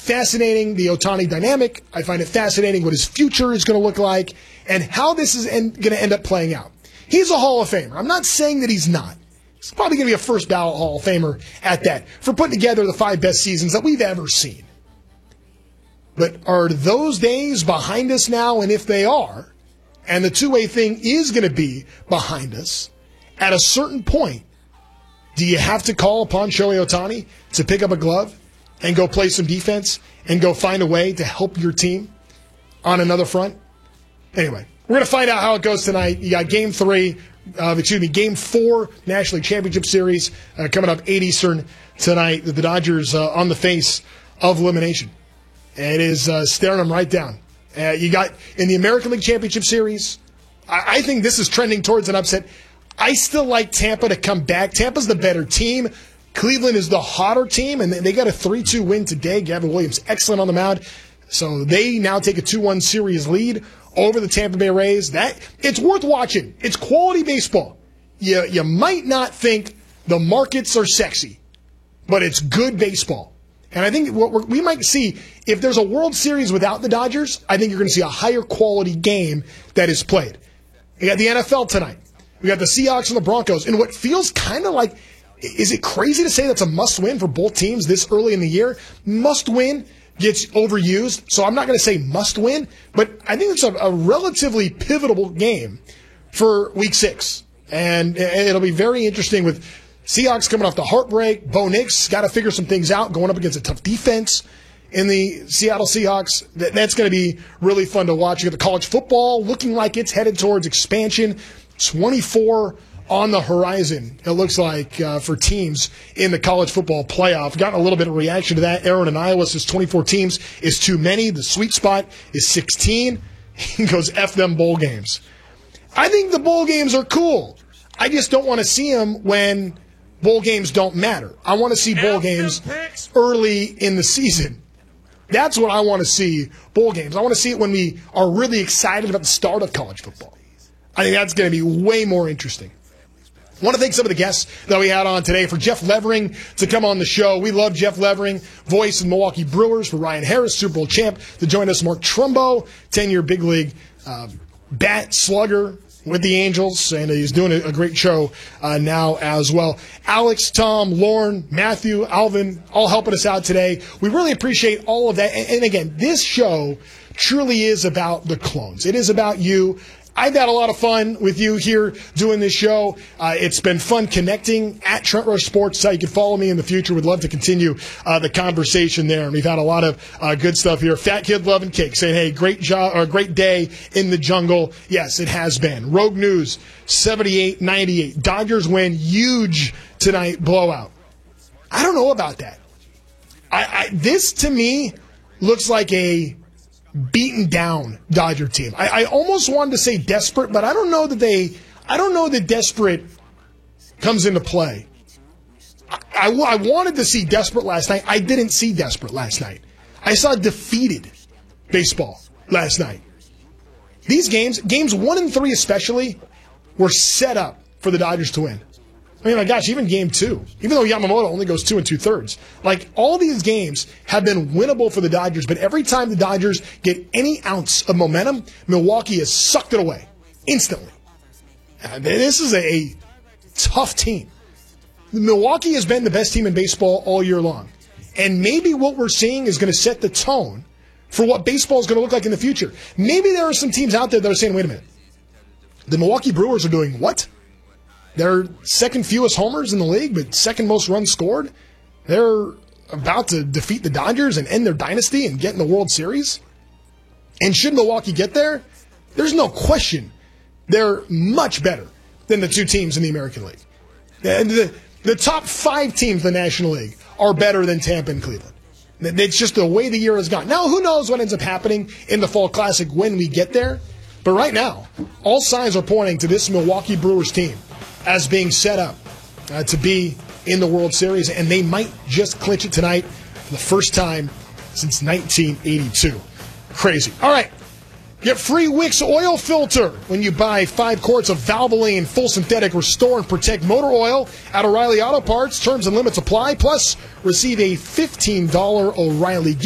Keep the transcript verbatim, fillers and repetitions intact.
fascinating, the Ohtani dynamic. I find it fascinating what his future is going to look like and how this is going to end up playing out. He's a Hall of Famer. I'm not saying that he's not. He's probably going to be a first ballot Hall of Famer at that for putting together the five best seasons that we've ever seen. But are those days behind us now? And if they are, and the two-way thing is going to be behind us, at a certain point, do you have to call upon Shohei Ohtani to pick up a glove and go play some defense and go find a way to help your team on another front? Anyway, we're going to find out how it goes tonight. You got game three, uh, excuse me, game four, National League Championship Series uh, coming up eight Eastern tonight. The Dodgers uh, on the face of elimination. It is uh, staring them right down. Uh, you got in the American League Championship Series, I, I think this is trending towards an upset. I still like Tampa to come back. Tampa's the better team. Cleveland is the hotter team, and they got a three two win today. Gavin Williams, excellent on the mound. So they now take a two one series lead over the Tampa Bay Rays. That it's worth watching. It's quality baseball. You, you might not think the markets are sexy, but it's good baseball. And I think what we're, we might see, if there's a World Series without the Dodgers, I think you're going to see a higher quality game that is played. You got the N F L tonight. We got the Seahawks and the Broncos. And what feels kind of like, is it crazy to say that's a must-win for both teams this early in the year? Must-win gets overused, so I'm not going to say must-win, but I think it's a, a relatively pivotal game for Week six. And it'll be very interesting with Seahawks coming off the heartbreak. Bo Nix got to figure some things out going up against a tough defense in the Seattle Seahawks. That's going to be really fun to watch. You got the college football looking like it's headed towards expansion. twenty-four on the horizon, it looks like, uh, for teams in the college football playoff. Gotten a little bit of reaction to that. Aaron in Iowa says twenty-four teams is too many. The sweet spot is sixteen. He goes, F them bowl games. I think the bowl games are cool. I just don't want to see them when bowl games don't matter. I want to see bowl games early in the season. That's what I want to see, bowl games. I want to see it when we are really excited about the start of college football. I think that's going to be way more interesting. I want to thank some of the guests that we had on today. For Jeff Levering to come on the show. We love Jeff Levering, voice of the Milwaukee Brewers. For Ryan Harris, Super Bowl champ, to join us. Mark Trumbo, ten-year big league uh, bat slugger with the Angels, and he's doing a, a great show uh, now as well. Alex, Tom, Lauren, Matthew, Alvin, all helping us out today. We really appreciate all of that. And, and again, this show truly is about the clones. It is about you. I've had a lot of fun with you here doing this show. Uh, it's been fun connecting at Trent Rush Sports. So you can follow me in the future. Would love to continue uh, the conversation there. And we've had a lot of uh, good stuff here. Fat Kid Loving Cake saying, hey, great job or great day in the jungle. Yes, it has been. Rogue News, seventy-eight ninety-eight. Dodgers win huge tonight, blowout. I don't know about that. I, I this, to me, looks like a beaten down Dodger team. I, I almost wanted to say desperate, but I don't know that they, I don't know that desperate comes into play. I, I, I wanted to see desperate last night. I didn't see desperate last night. I saw defeated baseball last night. These games, games one and three especially, were set up for the Dodgers to win. I mean, my gosh, even game two, even though Yamamoto only goes two and two thirds, like all these games have been winnable for the Dodgers, but every time the Dodgers get any ounce of momentum, Milwaukee has sucked it away instantly. And this is a, a tough team. Milwaukee has been the best team in baseball all year long. And maybe what we're seeing is going to set the tone for what baseball is going to look like in the future. Maybe there are some teams out there that are saying, wait a minute, the Milwaukee Brewers are doing what? They're second fewest homers in the league, but second most runs scored. They're about to defeat the Dodgers and end their dynasty and get in the World Series. And should Milwaukee get there, there's no question they're much better than the two teams in the American League. And the, the top five teams in the National League are better than Tampa and Cleveland. It's just the way the year has gone. Now, who knows what ends up happening in the Fall Classic when we get there? But right now, all signs are pointing to this Milwaukee Brewers team as being set up uh, to be in the World Series, and they might just clinch it tonight for the first time since nineteen eighty-two. Crazy. All right. Get free Wix oil filter when you buy five quarts of Valvoline full synthetic restore and protect motor oil at O'Reilly Auto Parts. Terms and limits apply. Plus, receive a fifteen dollars O'Reilly gift